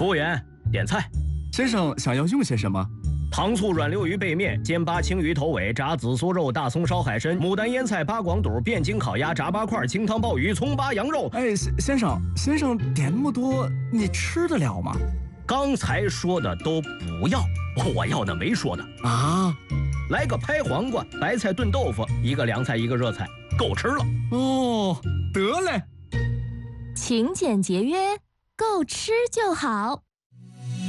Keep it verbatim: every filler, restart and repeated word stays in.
服务员，点菜。 先生想要用些什么？ 糖醋软溜鱼背面、煎八青鱼头尾、炸紫苏肉、大葱烧海参、牡丹腌菜、八广肚、汴京烤鸭、炸八块、清汤鲍鱼、葱八羊肉。 哎，先生，先生点那么多，你吃得了吗？ 刚才说的都不要，我要的没说的啊。 来个拍黄瓜、白菜炖豆腐，一个凉菜，一个热菜，够吃了。 哦，得嘞。 勤俭节约，够吃就好。